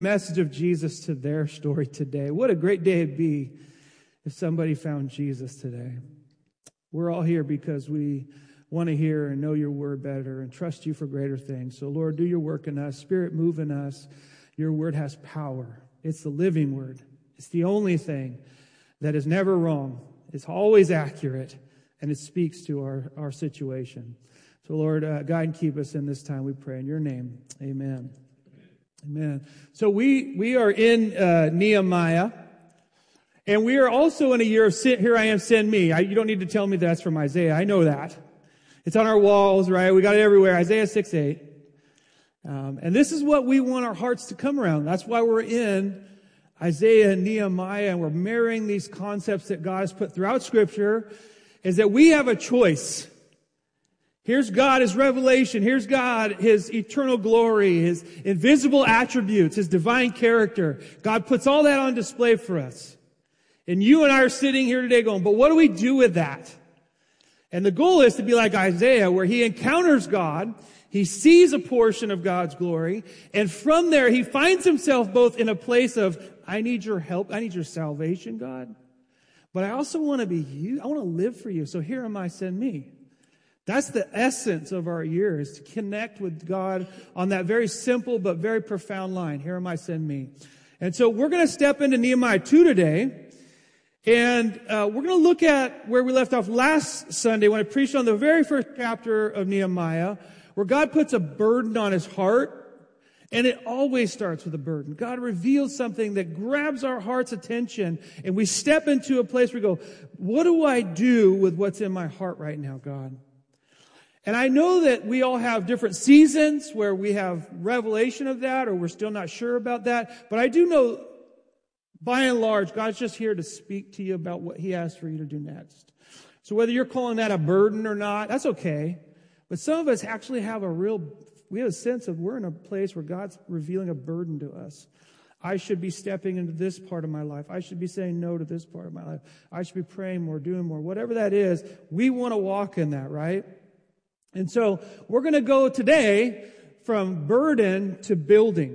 message of Jesus to their story today. What a great day it'd be if somebody found Jesus today. We're all here because we want to hear and know your word better and trust you for greater things. So, Lord, do your work in us. Spirit, move in us. Your word has power. It's the living word. It's the only thing that is never wrong. It's always accurate, and it speaks to our situation. So, Lord, guide and keep us in this time, we pray in your name. Amen. Amen. So we are in Nehemiah, and we are also in a year of here I am, send me. You don't need to tell me that's from Isaiah. I know that. It's on our walls, right? We got it everywhere. Isaiah 6:8. And this is what we want our hearts to come around. That's why we're in Isaiah and Nehemiah, and we're marrying these concepts that God has put throughout Scripture, is that we have a choice. Here's God, His revelation. Here's God, His eternal glory, His invisible attributes, His divine character. God puts all that on display for us. And you and I are sitting here today going, but what do we do with that? And the goal is to be like Isaiah, where he encounters God, he sees a portion of God's glory, and from there he finds himself both in a place of, I need your help, I need your salvation, God, but I also want to be you, I want to live for you, so here am I, send me. That's the essence of our year, is to connect with God on that very simple but very profound line, here am I, send me. And so we're going to step into Nehemiah 2 today. And we're going to look at where we left off last Sunday when I preached on the very first chapter of Nehemiah, where God puts a burden on his heart, and it always starts with a burden. God reveals something that grabs our heart's attention, and we step into a place where we go, what do I do with what's in my heart right now, God? And I know that we all have different seasons where we have revelation of that, or we're still not sure about that, but I do know, by and large, God's just here to speak to you about what He has for you to do next. So whether you're calling that a burden or not, that's okay. But some of us actually have we have a sense of we're in a place where God's revealing a burden to us. I should be stepping into this part of my life. I should be saying no to this part of my life. I should be praying more, doing more. Whatever that is, we want to walk in that, right? And so we're going to go today from burden to building.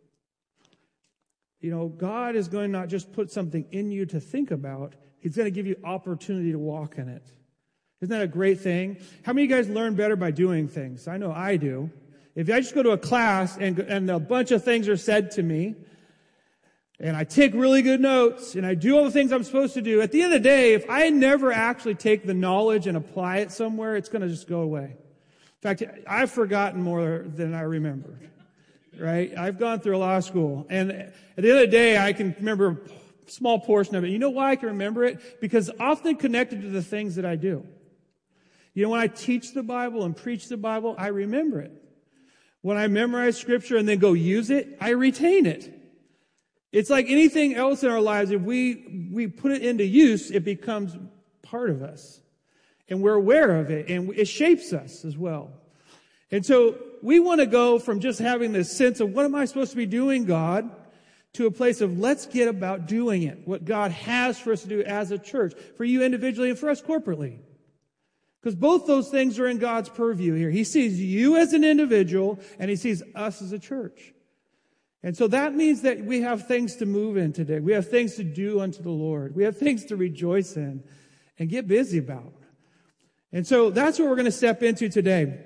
You know, God is going to not just put something in you to think about. He's going to give you opportunity to walk in it. Isn't that a great thing? How many of you guys learn better by doing things? I know I do. If I just go to a class and a bunch of things are said to me, and I take really good notes, and I do all the things I'm supposed to do, at the end of the day, if I never actually take the knowledge and apply it somewhere, it's going to just go away. In fact, I've forgotten more than I remember. Right? I've gone through a law school, and at the end of the day, I can remember a small portion of it. You know why I can remember it? Because often connected to the things that I do. You know, when I teach the Bible and preach the Bible, I remember it. When I memorize Scripture and then go use it, I retain it. It's like anything else in our lives. If we put it into use, it becomes part of us. And we're aware of it, and it shapes us as well. And so we want to go from just having this sense of what am I supposed to be doing, God, to a place of let's get about doing it, what God has for us to do as a church, for you individually and for us corporately. Because both those things are in God's purview here. He sees you as an individual, and He sees us as a church. And so that means that we have things to move in today. We have things to do unto the Lord. We have things to rejoice in and get busy about. And so that's what we're going to step into today.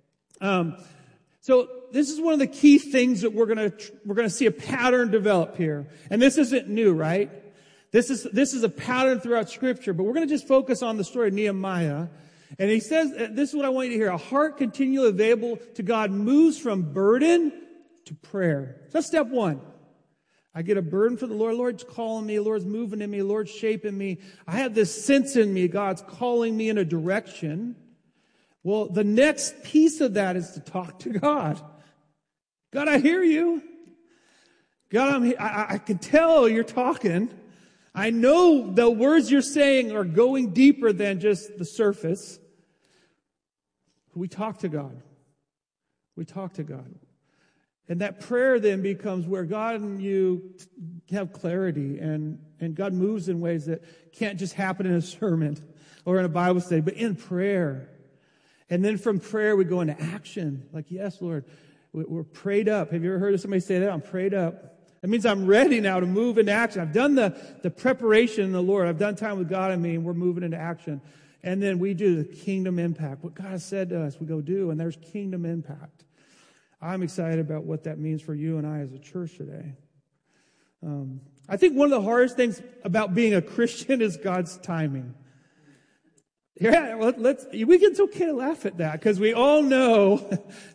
So this is one of the key things that we're going to see a pattern develop here. And this isn't new, right? This is a pattern throughout Scripture, but we're going to just focus on the story of Nehemiah. And he says, this is what I want you to hear. A heart continually available to God moves from burden to prayer. So that's step one. I get a burden for the Lord. Lord's calling me. Lord's moving in me. Lord's shaping me. I have this sense in me. God's calling me in a direction. Well, the next piece of that is to talk to God. God, I hear you. God, I can tell you're talking. I know the words you're saying are going deeper than just the surface. We talk to God. We talk to God. And that prayer then becomes where God and you have clarity, and God moves in ways that can't just happen in a sermon or in a Bible study, but in prayer. And then from prayer, we go into action. Like, yes, Lord, we're prayed up. Have you ever heard of somebody say that? I'm prayed up. That means I'm ready now to move into action. I've done the preparation in the Lord. I've done time with God and me, and we're moving into action. And then we do the kingdom impact. What God has said to us, we go do, and there's kingdom impact. I'm excited about what that means for you and I as a church today. I think one of the hardest things about being a Christian is God's timing. Yeah, it's okay to laugh at that because we all know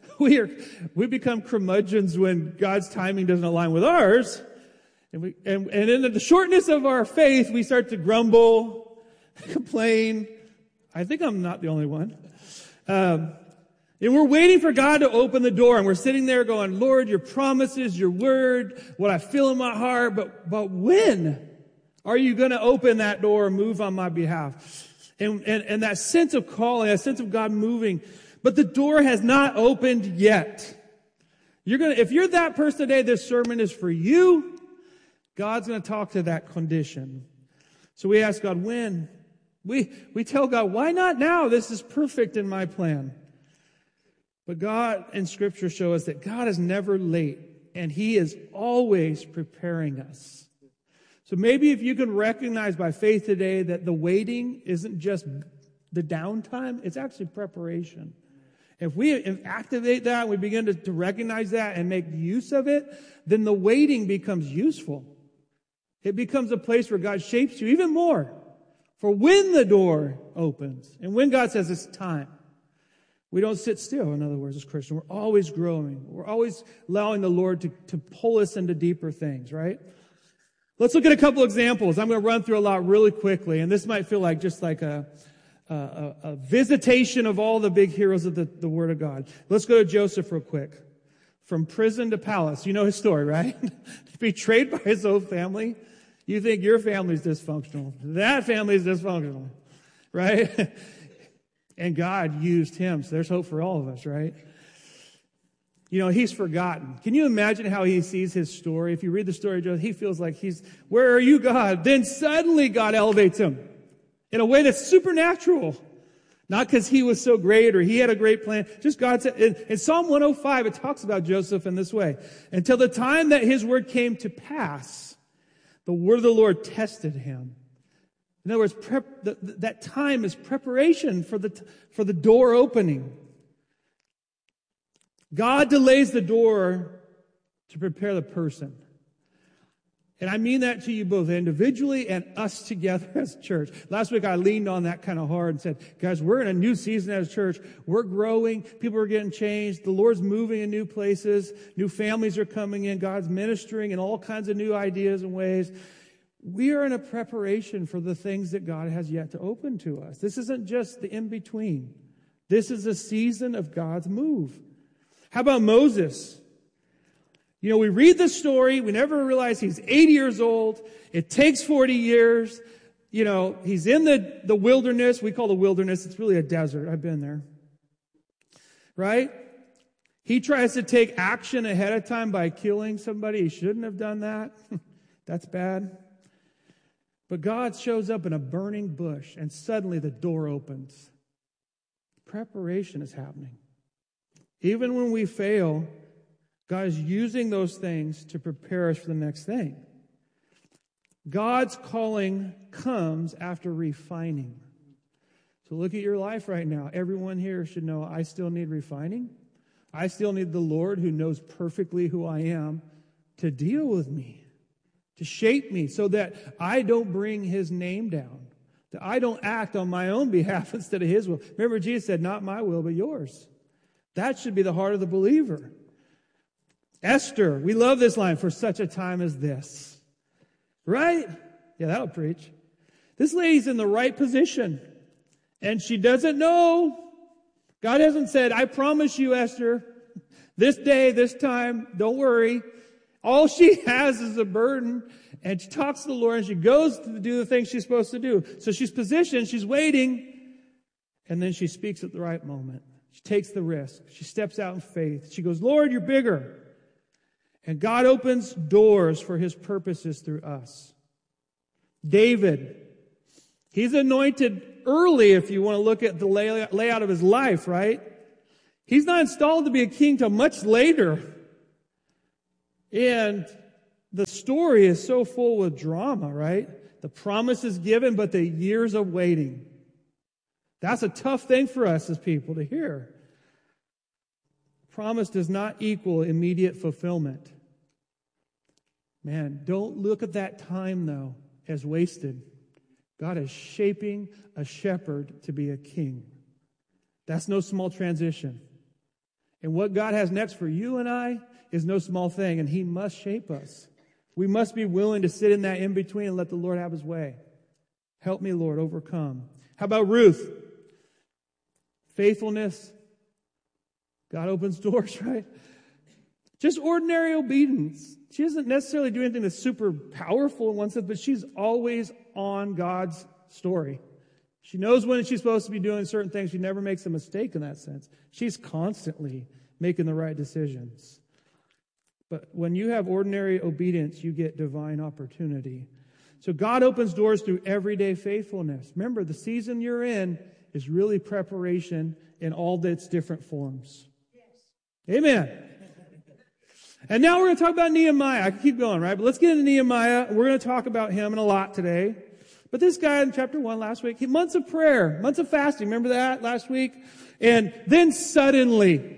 we become curmudgeons when God's timing doesn't align with ours. And in the shortness of our faith, we start to grumble, complain. I think I'm not the only one. And we're waiting for God to open the door, and we're sitting there going, Lord, your promises, your word, what I feel in my heart, but when are you going to open that door and move on my behalf? And that sense of calling, that sense of God moving, but the door has not opened yet. If you're that person today, this sermon is for you. God's going to talk to that condition. So we ask God, when? We tell God, why not now? This is perfect in my plan. But God and Scripture show us that God is never late, and He is always preparing us. So maybe if you can recognize by faith today that the waiting isn't just the downtime, it's actually preparation. If we activate that, we begin to recognize that and make use of it, then the waiting becomes useful. It becomes a place where God shapes you even more for when the door opens and when God says it's time. We don't sit still, in other words, as Christians. We're always growing. We're always allowing the Lord to pull us into deeper things, right? Let's look at a couple examples. I'm going to run through a lot really quickly, and this might feel like just like a visitation of all the big heroes of the Word of God. Let's go to Joseph real quick. From prison to palace. You know his story, right? Betrayed by his own family. You think your family's dysfunctional. That family is dysfunctional, right? And God used him, so there's hope for all of us, right? You know, he's forgotten. Can you imagine how he sees his story? If you read the story of Joseph, he feels like where are you, God? Then suddenly God elevates him in a way that's supernatural. Not because he was so great or he had a great plan. Just God said, in Psalm 105, it talks about Joseph in this way. Until the time that his word came to pass, the word of the Lord tested him. In other words, that time is preparation for the door opening. God delays the door to prepare the person. And I mean that to you both individually and us together as a church. Last week I leaned on that kind of hard and said, guys, we're in a new season as a church. We're growing. People are getting changed. The Lord's moving in new places. New families are coming in. God's ministering in all kinds of new ideas and ways. We are in a preparation for the things that God has yet to open to us. This isn't just the in-between. This is a season of God's move. How about Moses? You know, we read the story. We never realize he's 80 years old. It takes 40 years. You know, he's in the wilderness. We call the wilderness. It's really a desert. I've been there. Right? He tries to take action ahead of time by killing somebody. He shouldn't have done that. That's bad. But God shows up in a burning bush, and suddenly the door opens. Preparation is happening. Even when we fail, God is using those things to prepare us for the next thing. God's calling comes after refining. So look at your life right now. Everyone here should know I still need refining. I still need the Lord who knows perfectly who I am to deal with me, to shape me so that I don't bring His name down, that I don't act on my own behalf instead of His will. Remember, Jesus said, not my will, but yours. That should be the heart of the believer. Esther, we love this line, for such a time as this. Right? Yeah, that'll preach. This lady's in the right position, and she doesn't know. God hasn't said, I promise you, Esther, this day, this time, don't worry. All she has is a burden, and she talks to the Lord, and she goes to do the things she's supposed to do. So she's positioned, she's waiting, and then she speaks at the right moment. She takes the risk. She steps out in faith. She goes, Lord, you're bigger. And God opens doors for His purposes through us. David, he's anointed early if you want to look at the layout of his life, right? He's not installed to be a king till much later. And the story is so full with drama, right? The promise is given, but the years of waiting. That's a tough thing for us as people to hear. Promise does not equal immediate fulfillment. Man, don't look at that time, though, as wasted. God is shaping a shepherd to be a king. That's no small transition. And what God has next for you and I is no small thing, and He must shape us. We must be willing to sit in that in-between and let the Lord have His way. Help me, Lord, overcome. How about Ruth? Faithfulness. God opens doors, right? Just ordinary obedience. She doesn't necessarily do anything that's super powerful in one sense, but she's always on God's story. She knows when she's supposed to be doing certain things. She never makes a mistake in that sense. She's constantly making the right decisions. But when you have ordinary obedience, you get divine opportunity. So God opens doors through everyday faithfulness. Remember, the season you're in is really preparation in all its different forms. Yes. Amen. And now we're going to talk about Nehemiah. I can keep going, right? But let's get into Nehemiah. We're going to talk about him in a lot today. But this guy in chapter 1 last week, months of prayer, months of fasting. Remember that last week? And then suddenly,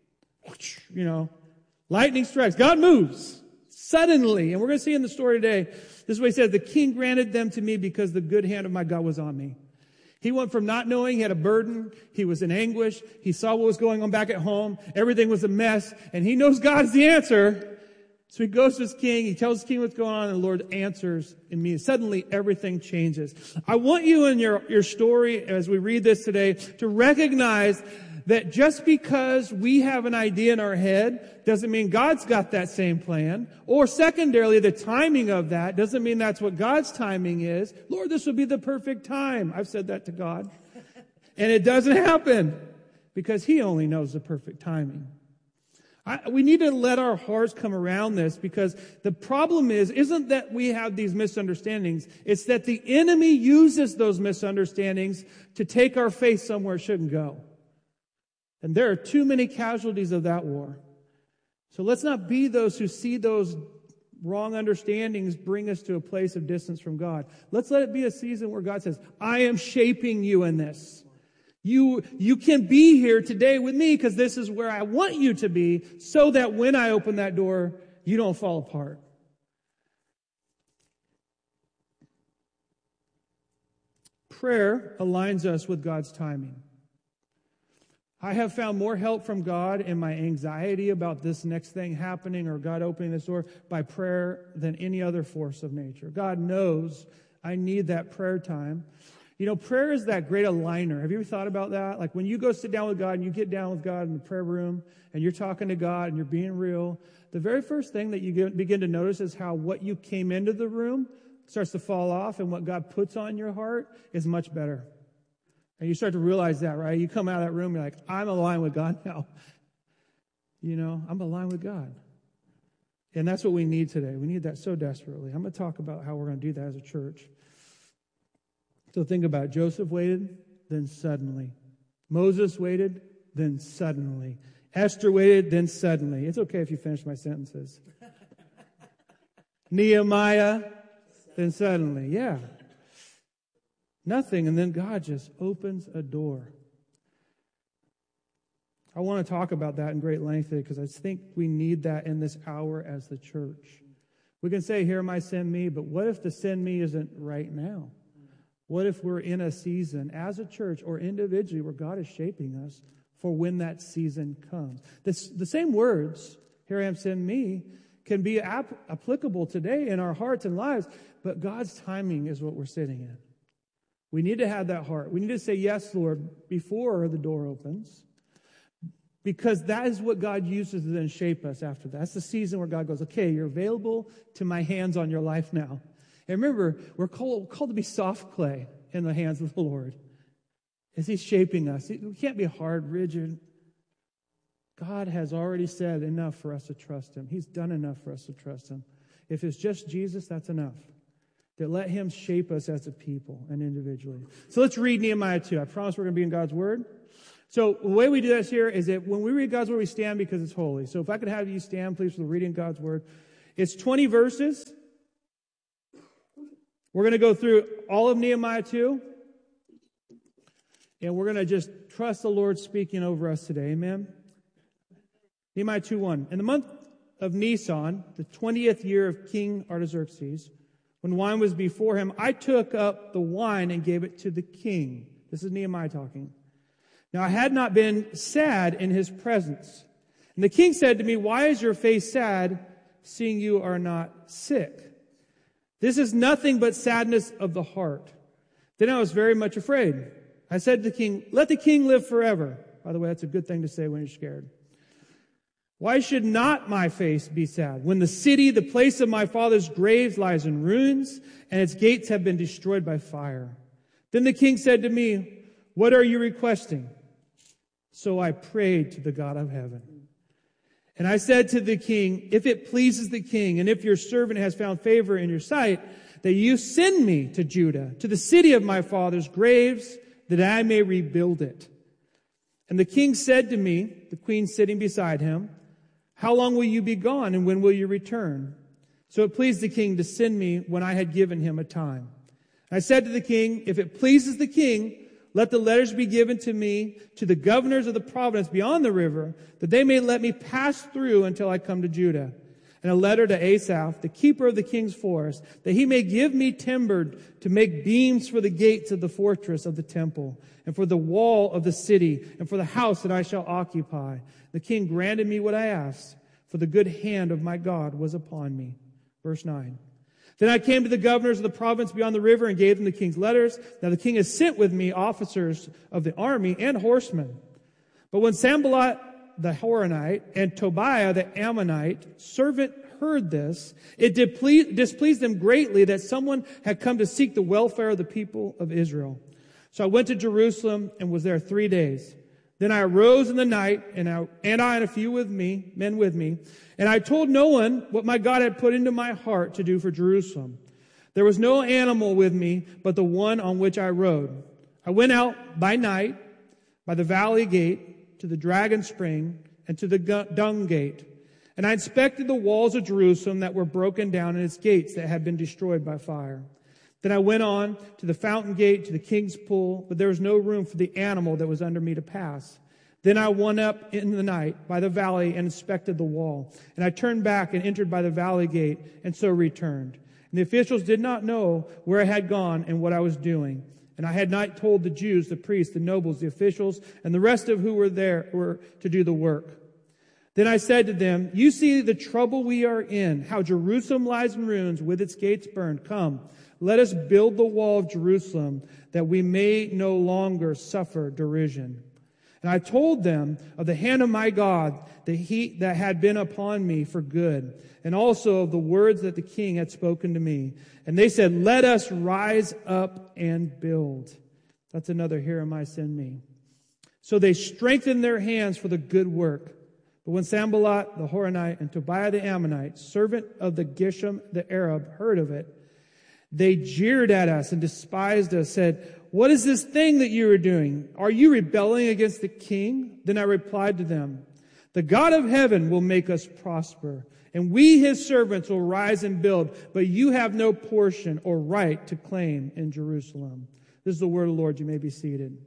lightning strikes. God moves. Suddenly. And we're going to see in the story today, this is what he said, the king granted them to me because the good hand of my God was on me. He went from not knowing, he had a burden, he was in anguish, he saw what was going on back at home, everything was a mess, and he knows God is the answer. So he goes to his king, he tells his king what's going on, and the Lord answers immediately. Suddenly, everything changes. I want you in your story, as we read this today, to recognize that just because we have an idea in our head doesn't mean God's got that same plan. Or secondarily, the timing of that doesn't mean that's what God's timing is. Lord, this would be the perfect time. I've said that to God. And it doesn't happen because He only knows the perfect timing. We need to let our hearts come around this because the problem isn't that we have these misunderstandings. It's that the enemy uses those misunderstandings to take our faith somewhere it shouldn't go. And there are too many casualties of that war. So let's not be those who see those wrong understandings bring us to a place of distance from God. Let's let it be a season where God says, I am shaping you in this. You can be here today with me because this is where I want you to be so that when I open that door, you don't fall apart. Prayer aligns us with God's timing. I have found more help from God in my anxiety about this next thing happening or God opening this door by prayer than any other force of nature. God knows I need that prayer time. Prayer is that great aligner. Have you ever thought about that? Like when you go sit down with God and you get down with God in the prayer room and you're talking to God and you're being real, the very first thing that you begin to notice is how what you came into the room starts to fall off and what God puts on your heart is much better. And you start to realize that, right? You come out of that room, you're like, I'm aligned with God now. I'm aligned with God. And that's what we need today. We need that so desperately. I'm going to talk about how we're going to do that as a church. So think about it. Joseph waited, then suddenly. Moses waited, then suddenly. Esther waited, then suddenly. It's okay if you finish my sentences. Nehemiah, then suddenly. Yeah. Nothing, and then God just opens a door. I want to talk about that in great length because I think we need that in this hour as the church. We can say, here am I, send me, but what if the send me isn't right now? What if we're in a season as a church or individually where God is shaping us for when that season comes? The same words, here I am, send me, can be applicable today in our hearts and lives, but God's timing is what we're sitting in. We need to have that heart. We need to say, yes, Lord, before the door opens. Because that is what God uses to then shape us after that. That's the season where God goes, okay, you're available to my hands on your life now. And remember, we're called to be soft clay in the hands of the Lord. As He's shaping us. We can't be hard, rigid. God has already said enough for us to trust Him. He's done enough for us to trust Him. If it's just Jesus, that's enough. That let Him shape us as a people and individually. So let's read Nehemiah 2. I promise we're going to be in God's Word. So the way we do this here is that when we read God's Word, we stand because it's holy. So if I could have you stand, please, for the reading of God's Word. It's 20 verses. We're going to go through all of Nehemiah 2. And we're going to just trust the Lord speaking over us today. Amen. Nehemiah 2:1. In the month of Nisan, the 20th year of King Artaxerxes, when wine was before him, I took up the wine and gave it to the king. This is Nehemiah talking. Now I had not been sad in his presence. And the king said to me, why is your face sad, seeing you are not sick? This is nothing but sadness of the heart. Then I was very much afraid. I said to the king, let the king live forever. By the way, that's a good thing to say when you're scared. Why should not my face be sad when the city, the place of my father's graves, lies in ruins and its gates have been destroyed by fire? Then the king said to me, what are you requesting? So I prayed to the God of heaven. And I said to the king, if it pleases the king, and if your servant has found favor in your sight, that you send me to Judah, to the city of my father's graves, that I may rebuild it. And the king said to me, the queen sitting beside him, how long will you be gone, and when will you return? So it pleased the king to send me when I had given him a time. I said to the king, if it pleases the king, let the letters be given to me, to the governors of the province beyond the river, that they may let me pass through until I come to Judah. And a letter to Asaph, the keeper of the king's forest, that he may give me timber to make beams for the gates of the fortress of the temple, and for the wall of the city, and for the house that I shall occupy. The king granted me what I asked, for the good hand of my God was upon me. Verse 9. Then I came to the governors of the province beyond the river and gave them the king's letters. Now the king has sent with me officers of the army and horsemen. But when Sanballat the Horonite and Tobiah the Ammonite servant heard this, it displeased them greatly that someone had come to seek the welfare of the people of Israel. So I went to Jerusalem and was there 3 days. Then I arose in the night, and I and a few men with me, and I told no one what my God had put into my heart to do for Jerusalem. There was no animal with me but the one on which I rode. I went out by night by the valley gate to the dragon spring and to the dung gate. And I inspected the walls of Jerusalem that were broken down and its gates that had been destroyed by fire. Then I went on to the fountain gate, to the king's pool, but there was no room for the animal that was under me to pass. Then I went up in the night by the valley and inspected the wall. And I turned back and entered by the valley gate, and so returned. And the officials did not know where I had gone and what I was doing. And I had not told the Jews, the priests, the nobles, the officials, and the rest of who were there were to do the work. Then I said to them, you see the trouble we are in, how Jerusalem lies in ruins with its gates burned. Come, let us build the wall of Jerusalem that we may no longer suffer derision. And I told them of the hand of my God that had been upon me for good, and also of the words that the king had spoken to me. And they said, let us rise up and build. That's another here am I, send me. So they strengthened their hands for the good work. But when Sanballat the Horonite and Tobiah the Ammonite, servant of the Geshem the Arab, heard of it, they jeered at us and despised us, said, what is this thing that you are doing? Are you rebelling against the king? Then I replied to them, the God of heaven will make us prosper, and we his servants will rise and build, but you have no portion or right to claim in Jerusalem. This is the word of the Lord. You may be seated.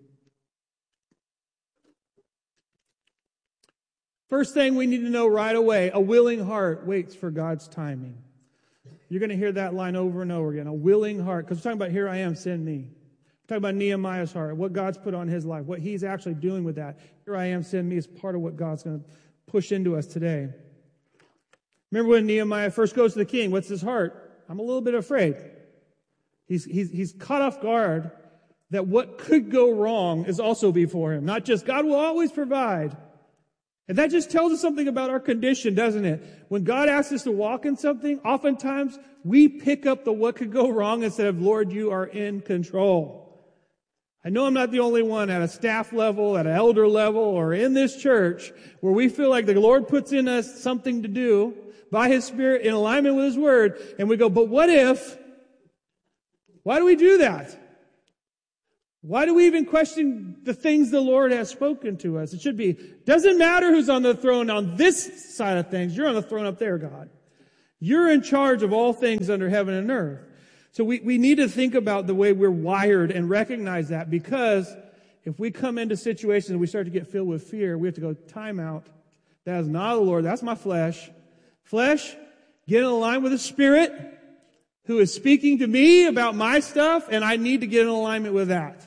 First thing we need to know right away, a willing heart waits for God's timing. You're going to hear that line over and over again, a willing heart. Because we're talking about here I am, send me. We're talking about Nehemiah's heart, what God's put on his life, what he's actually doing with that. Here I am, send me is part of what God's going to push into us today. Remember when Nehemiah first goes to the king, what's his heart? I'm a little bit afraid. He's caught off guard that what could go wrong is also before him. Not just God will always provide. And that just tells us something about our condition, doesn't it? When God asks us to walk in something, oftentimes we pick up the what could go wrong instead of, Lord, you are in control. I know I'm not the only one at a staff level, at an elder level, or in this church where we feel like the Lord puts in us something to do by His Spirit in alignment with His Word, and we go, but what if? Why do we do that? Why do we even question the things the Lord has spoken to us? It should be, doesn't matter who's on the throne on this side of things. You're on the throne up there, God. You're in charge of all things under heaven and earth. So we need to think about the way we're wired and recognize that, because if we come into situations and we start to get filled with fear, we have to go, time out. That is not the Lord. That's my flesh. Flesh, get in line with the Spirit who is speaking to me about my stuff, and I need to get in alignment with that.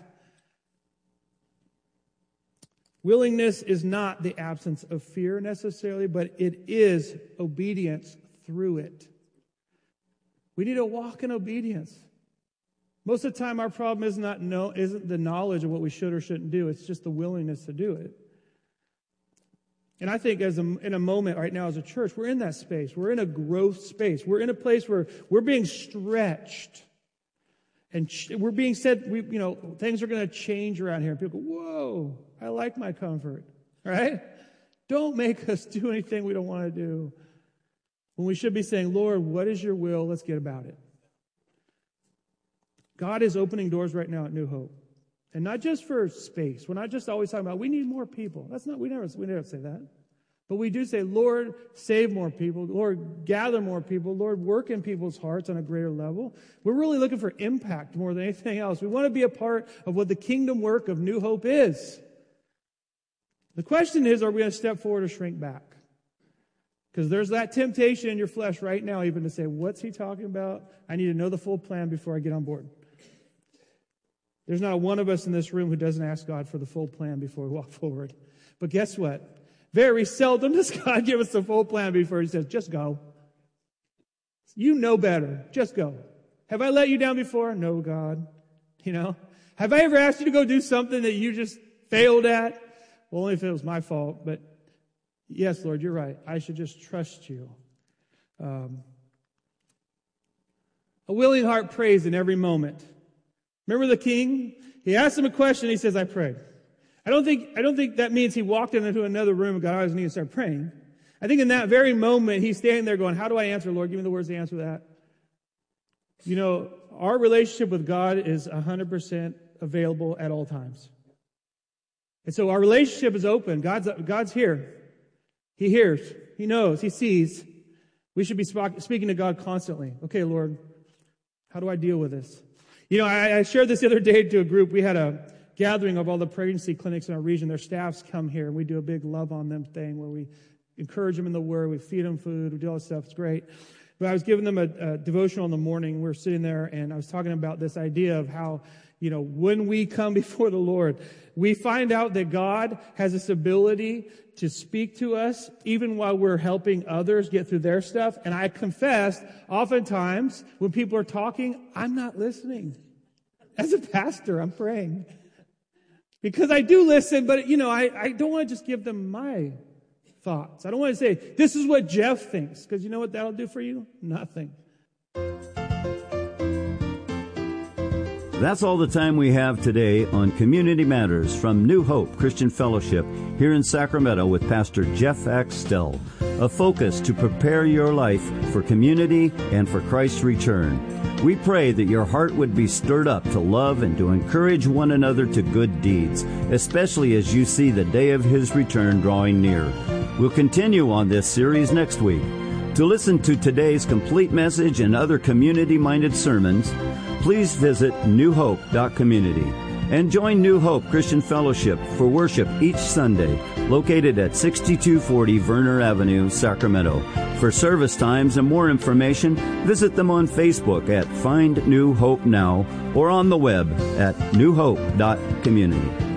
Willingness is not the absence of fear necessarily, but it is obedience through it. We need to walk in obedience. Most of the time, our problem isn't the knowledge of what we should or shouldn't do. It's just the willingness to do it. And I think in a moment right now as a church, we're in that space. We're in a growth space. We're in a place where we're being stretched. And we're being said, things are going to change around here. And people go, whoa, I like my comfort. Right? Don't make us do anything we don't want to do. When we should be saying, Lord, what is your will? Let's get about it. God is opening doors right now at New Hope. And not just for space. We're not just always talking about, we need more people. We never say that. But we do say, Lord, save more people. Lord, gather more people. Lord, work in people's hearts on a greater level. We're really looking for impact more than anything else. We want to be a part of what the kingdom work of New Hope is. The question is, are we going to step forward or shrink back? Because there's that temptation in your flesh right now even to say, what's he talking about? I need to know the full plan before I get on board. There's not one of us in this room who doesn't ask God for the full plan before we walk forward. But guess what? Very seldom does God give us the full plan before he says, just go. You know better. Just go. Have I let you down before? No, God. Have I ever asked you to go do something that you just failed at? Well, only if it was my fault. But yes, Lord, you're right. I should just trust you. A willing heart prays in every moment. Remember the king? He asked him a question. He says, I prayed. I don't think that means he walked into another room and got on his knees and started praying. I think in that very moment, he's standing there going, how do I answer, Lord? Give me the words to answer that. Our relationship with God is 100% available at all times. And so our relationship is open. God's here. He hears. He knows. He sees. We should be speaking to God constantly. Okay, Lord, how do I deal with this? I shared this the other day to a group. We had a gathering of all the pregnancy clinics in our region. Their staffs come here, and we do a big love on them thing where we encourage them in the Word. We feed them food. We do all this stuff. It's great. But I was giving them a devotional in the morning. We were sitting there, and I was talking about this idea of how, when we come before the Lord, we find out that God has this ability to speak to us even while we're helping others get through their stuff. And I confess, oftentimes when people are talking, I'm not listening. As a pastor, I'm praying. Because I do listen, but, I don't want to just give them my thoughts. I don't want to say, this is what Jeff thinks. Because you know what that'll do for you? Nothing. That's all the time we have today on Community Matters from New Hope Christian Fellowship here in Sacramento with Pastor Jeff Axtell. A focus to prepare your life for community and for Christ's return. We pray that your heart would be stirred up to love and to encourage one another to good deeds, especially as you see the day of His return drawing near. We'll continue on this series next week. To listen to today's complete message and other community-minded sermons, please visit newhope.community and join New Hope Christian Fellowship for worship each Sunday, located at 6240 Verner Avenue, Sacramento. For service times and more information, visit them on Facebook at Find New Hope Now or on the web at newhope.community.